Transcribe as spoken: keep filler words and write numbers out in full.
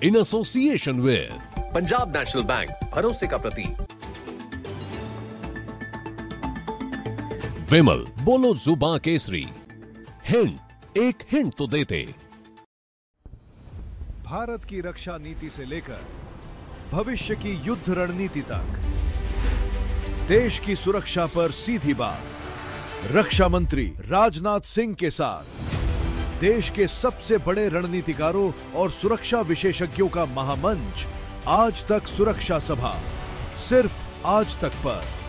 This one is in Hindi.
In association with Punjab national bank, भरोसे का प्रतीक। विमल, बोलो जुबान केसरी। हिंट, एक हिंट तो देते। भारत की रक्षा नीति से लेकर भविष्य की युद्ध रणनीति तक, देश की सुरक्षा पर सीधी बात। रक्षा मंत्री राजनाथ सिंह के साथ देश के सबसे बड़े रणनीतिकारों और सुरक्षा विशेषज्ञों का महामंच, आज तक सुरक्षा सभा, सिर्फ आज तक पर।